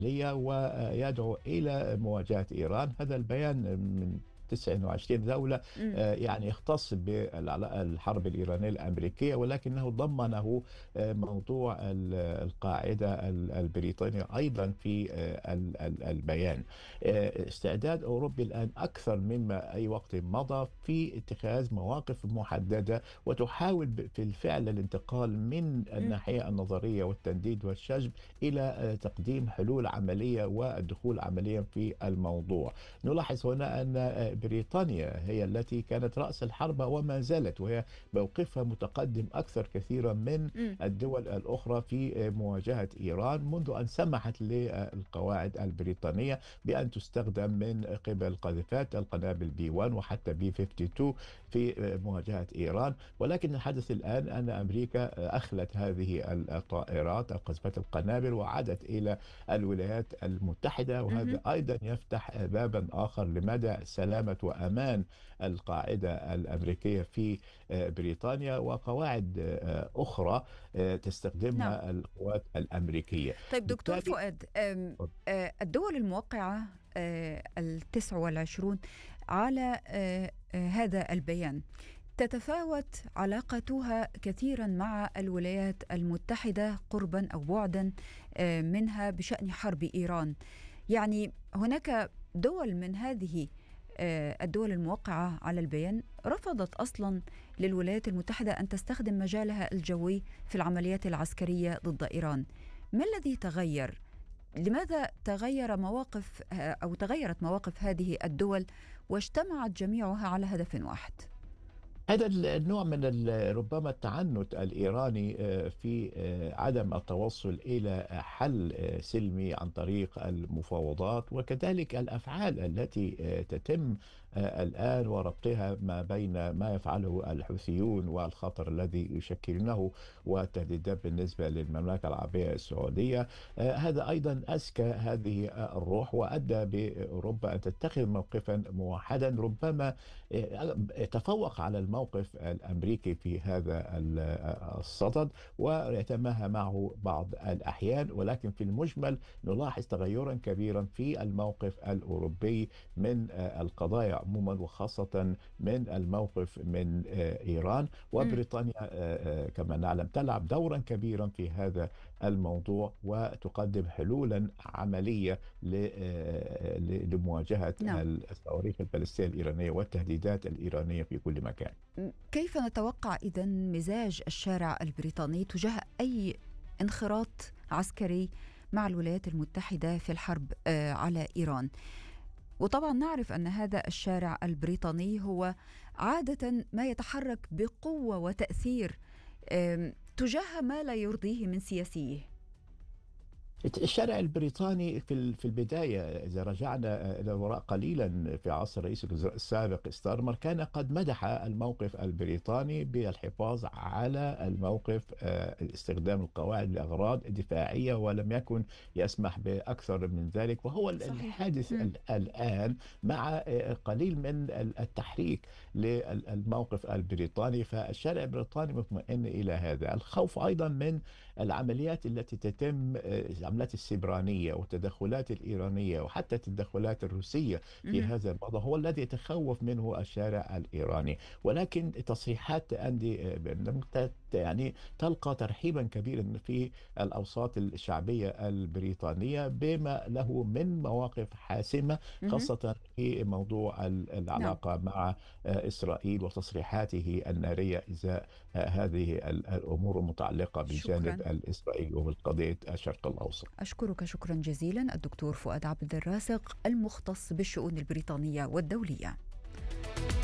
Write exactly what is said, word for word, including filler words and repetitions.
ويدعو إلى مواجهة إيران. هذا البيان من تسعة وعشرين دولة مم. آه، يعني يختص بالحرب الإيرانية الأمريكية، ولكنه ضمنه آه، موضوع ال- القاعدة ال- البريطانية أيضا في آه، ال- ال- البيان. آه، استعداد أوروبي الآن أكثر مما أي وقت مضى في اتخاذ مواقف محددة، وتحاول ب- في الفعل الانتقال من مم. الناحية النظرية والتنديد والشجب إلى آه، تقديم حلول عملية والدخول عمليا في الموضوع. نلاحظ هنا أن آه، بريطانيا هي التي كانت رأس الحرب وما زالت، وهي موقفها متقدم أكثر كثيرا من مم. الدول الأخرى في مواجهة إيران، منذ أن سمحت للقواعد البريطانية بأن تستخدم من قبل قاذفات القنابل بي واحد وحتى بي اثنين وخمسين في مواجهة إيران. ولكن الحدث الآن أن أمريكا أخلت هذه الطائرات أو قذفات القنابل وعادت إلى الولايات المتحدة، وهذا مهم. أيضا يفتح بابا آخر لمدى سلامة وأمان القاعدة الأمريكية في آه، بريطانيا وقواعد آه، أخرى آه، نعم. تستخدمها القوات الأمريكية. طيب دكتور بالتالي فؤاد، أم، آه، الدول الموقعة آه، التسع والعشرون على آه، آه، هذا البيان تتفاوت علاقتها كثيرا مع الولايات المتحدة قربا أو بعدا آه، منها بشأن حرب إيران. يعني هناك دول من هذه آه، الدول الموقعة على البيان رفضت أصلا للولايات المتحدة أن تستخدم مجالها الجوي في العمليات العسكرية ضد إيران. ما الذي تغير؟ لماذا تغير مواقف أو تغيرت مواقف هذه الدول واجتمعت جميعها على هدف واحد؟ هذا النوع من ال- ربما التعنت الإيراني آه، في آه، عدم التوصل إلى حل آه، سلمي عن طريق المفاوضات، وكذلك الأفعال التي آه، تتم آه، الآن وربطها ما بين ما يفعله الحوثيون والخطر الذي يشكلونه والتهديدات بالنسبة للمملكة العربية السعودية. آه، هذا أيضا أزكى هذه الروح وأدى بأوروبا أن تتخذ موقفا موحدا، ربما تفوق على الموقف الأمريكي في هذا ال- الصدد ويتماهى معه بعض الأحيان، ولكن في المجمل نلاحظ تغيرا كبيرا في الموقف الأوروبي من القضايا عموما، وخاصة من الموقف من إيران. مم. وبريطانيا كما نعلم تلعب دورا كبيرا في هذا الموضوع وتقدم حلولا عملية ل- ل- لمواجهة نعم. الصواريخ البالستية الإيرانية والتهديدات الإيرانية في كل مكان. كيف نتوقع إذن مزاج الشارع البريطاني تجاه أي انخراط عسكري مع الولايات المتحدة في الحرب آه، على إيران؟ وطبعا نعرف أن هذا الشارع البريطاني هو عادة ما يتحرك بقوة وتأثير آم، تجاه ما لا يرضيه من سياسيه. الشارع البريطاني في ال- في البداية، إذا رجعنا إلى الوراء قليلا في عصر رئيس الوزراء السابق ستارمر، كان قد مدح الموقف البريطاني بالحفاظ على الموقف آه، استخدام القواعد لأغراض دفاعية، ولم يكن يسمح بأكثر من ذلك. وهو ال- صحيح. الحادث مم. ال- الآن مع آه، قليل من ال- التحريك للموقف البريطاني. فالشارع البريطاني مطمئن إلى هذا. الخوف أيضا من العمليات التي تتم، آه، العمليات السبرانية والتدخلات الإيرانية وحتى التدخلات الروسية في مهم. هذا الموضوع، هو الذي يتخوف منه الشارع الإيراني. ولكن تصريحات أندي آه، لم ت- يعني تلقى ترحيبا كبيرا في الأوساط الشعبية البريطانية بما له من مواقف حاسمة، مهم. خاصة في موضوع ال- نعم. العلاقة مع آه، إسرائيل وتصريحاته النارية إزاء آه، هذه ال- الأمور المتعلقة بالجانب شكرا. الإسرائيلي وبالقضية الشرق الأوسط. أشكرك شكرا جزيلا الدكتور فؤاد عبد الرازق المختص بالشؤون البريطانية والدولية.